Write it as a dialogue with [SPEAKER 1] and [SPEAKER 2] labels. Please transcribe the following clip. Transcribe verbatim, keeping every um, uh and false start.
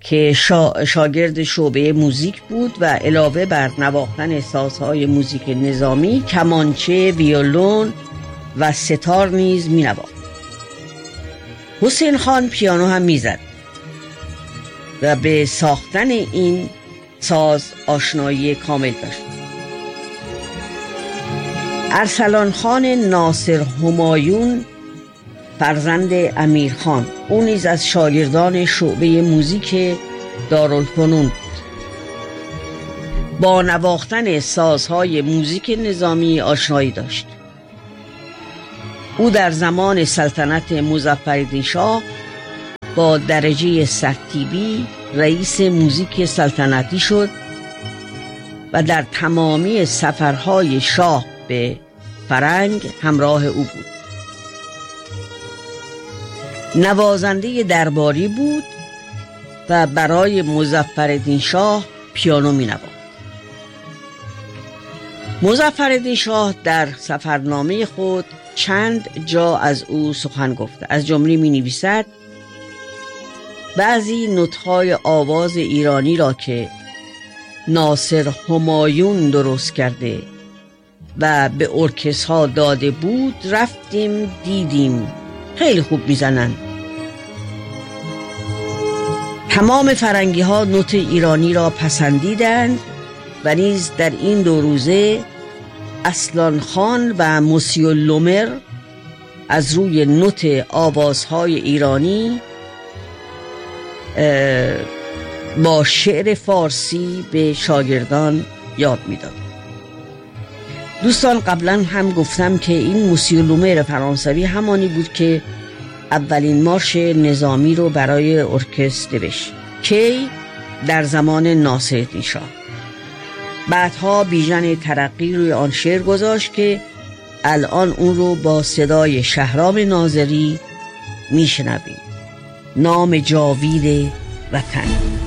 [SPEAKER 1] که شا... شاگرد شعبه موزیک بود و علاوه بر نواختن سازهای موزیک نظامی، کمانچه، ویولون و ستار نیز می نواخت. حسین خان پیانو هم می زد و به ساختن این ساز آشنایی کامل داشت. ارسلان خان ناصر همایون فرزند امیر خان، او نیز از شاگردان شعبه موزیک دارالفنون بود. با نواختن سازهای موزیک نظامی آشنایی داشت. او در زمان سلطنت مظفرالدین شاه با درجه سرتیبی رئیس موزیک سلطنتی شد و در تمامی سفرهای شاه به فرنگ همراه او بود. نوازنده درباری بود و برای مظفرالدین شاه پیانو می نواخت. مظفرالدین شاه در سفرنامه خود چند جا از او سخن گفته. از جمله می نویسد: بعضی نطقهای آواز ایرانی را که ناصر همایون درست کرده و به ارکسترها داده بود رفتیم دیدیم، خیلی خوب میزنن. تمام فرنگی ها نوت ایرانی را پسندیدند و نیز در این دو روزه اصلان خان و موسیو لومر از روی نوت آوازهای ایرانی با شعر فارسی به شاگردان یاد میداد. دوستان، قبلا هم گفتم که این موسیو لومر فرانسوی همانی بود که اولین مارش نظامی رو برای ارکستر نوشت. کی؟ در زمان ناصرالدین شاه. بعدها بیژن ترقی روی آن شعر گذاشت که الان اون رو با صدای شهرام ناظری میشنویم. نام جاوید وطن.